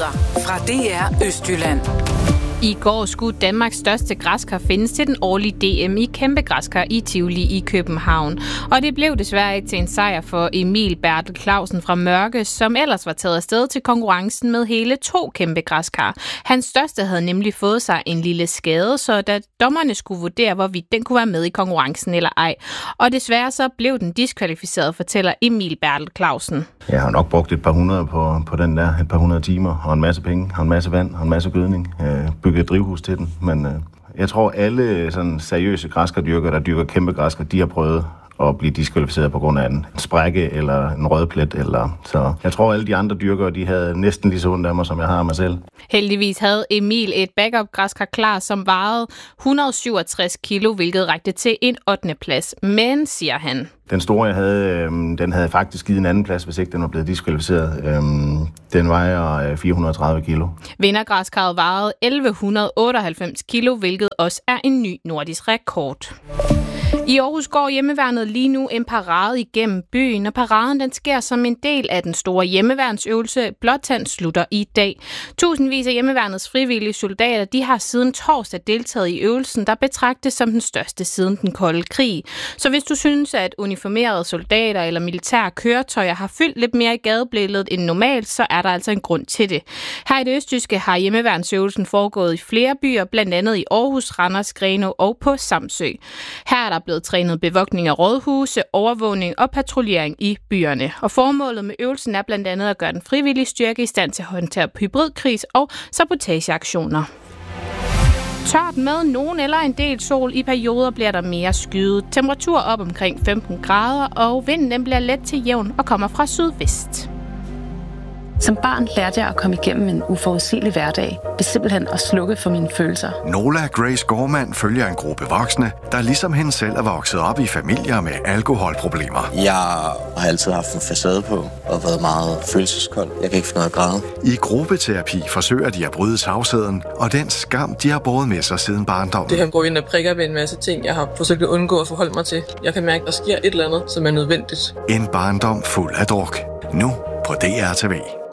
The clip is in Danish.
Nyheder fra DR Østjylland. I går skulle Danmarks største græskar findes til den årlige DM i kæmpe græskar i Tivoli i København. Og det blev desværre ikke til en sejr for Emil Bertel Clausen fra Mørke, som ellers var taget afsted til konkurrencen med hele 2 kæmpe græskar. Hans største havde nemlig fået sig en lille skade, så da dommerne skulle vurdere, hvorvidt den kunne være med i konkurrencen eller ej. Og desværre så blev den diskvalificeret, fortæller Emil Bertel Clausen. Jeg har nok brugt et par hundrede på den der, et par hundrede timer, og en masse penge, og en masse vand, og en masse gødning. Bygget et drivhus til den, men jeg tror alle sådan seriøse græskardyrkere, der dyrker kæmpe græskar, de har prøvet at blive diskvalificeret på grund af en sprække eller en rødplet. Så jeg tror, alle de andre dyrkere, de havde næsten lige så ondt af mig, som jeg har af mig selv. Heldigvis havde Emil et backup-græskar klar, som vejede 167 kilo, hvilket rakte til en 8. plads. Men, siger han, den store, jeg havde, den havde faktisk givet en anden plads, hvis ikke den var blevet diskvalificeret. Den vejer 430 kilo. Vindergræskarret vejede 1198 kilo, hvilket også er en ny nordisk rekord. I Aarhus går hjemmeværnet lige nu en parade igennem byen, og paraden den sker som en del af den store hjemmeværnsøvelse. Blåtand slutter i dag. Tusindvis af hjemmeværnets frivillige soldater, de har siden torsdag deltaget i øvelsen, der betragtes som den største siden den kolde krig. Så hvis du synes, at uniformerede soldater eller militære køretøjer har fyldt lidt mere i gadebilledet end normalt, så er der altså en grund til det. Her i det østjyske har hjemmeværnsøvelsen foregået i flere byer, blandt andet i Aarhus, Randers, Grenaa og på Samsø. Her er der blevet trænet bevogtning af rådhuse, overvågning og patruljering i byerne. Og formålet med øvelsen er blandt andet at gøre den frivillige styrke i stand til at håndtere hybridkris og sabotageaktioner. Tørt med nogen eller en del sol. I perioder bliver der mere skyet. Temperatur op omkring 15 grader, og vinden den bliver let til jævn og kommer fra sydvest. Som barn lærte jeg at komme igennem en uforudsigelig hverdag, ved simpelthen at slukke for mine følelser. Nola Grace Gorman følger en gruppe voksne, der ligesom hende selv er vokset op i familier med alkoholproblemer. Jeg har altid haft en facade på og været meget følelseskold. Jeg kan ikke finde noget at græde. I gruppeterapi forsøger de at bryde tavsheden og den skam, de har båret med sig siden barndommen. Det kan gå ind og prikke ved en masse ting, jeg har forsøgt at undgå at forholde mig til. Jeg kan mærke, at der sker et eller andet, som er nødvendigt. En barndom fuld af druk. Nu på DR TV.